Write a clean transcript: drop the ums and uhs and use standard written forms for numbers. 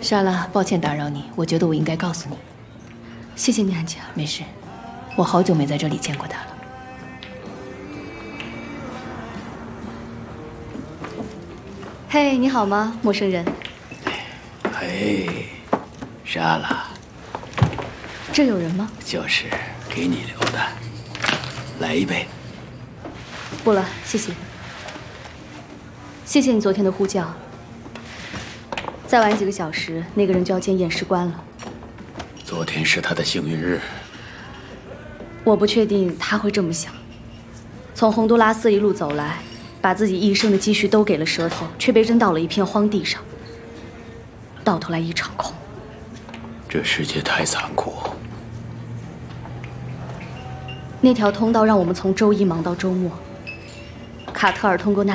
莎拉，抱歉打扰你，我觉得我应该告诉你。 谢谢你，安姐。 没事，我好久没在这里见过他了。 嘿，你好吗，陌生人？ 嘿，莎拉， 这有人吗？ 就是给你留的，来一杯。 不了，谢谢。谢谢你昨天的呼叫。再晚几个小时，那个人就要见验尸官了。 昨天是他的幸运日。 我不确定他会这么想。从洪都拉斯一路走来，把自己一生的积蓄都给了蛇头，却被扔到了一片荒地上，到头来一场空。 这世界太残酷。 那条通道让我们从周一忙到周末。卡特尔通过那里